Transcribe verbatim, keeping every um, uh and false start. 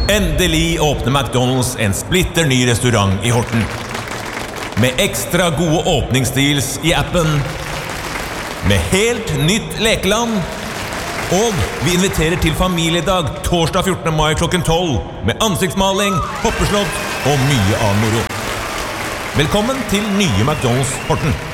Endelig åpner McDonald's en splitter ny restaurant i Horten. Med ekstra gode åpningsstils i appen, med helt nytt lekeland, og vi inviterer til familiedag torsdag fjortende mai klokken tolv, med ansiktsmaling, hoppeslott og mye annen moro. Velkommen til nye McDonald's Horten.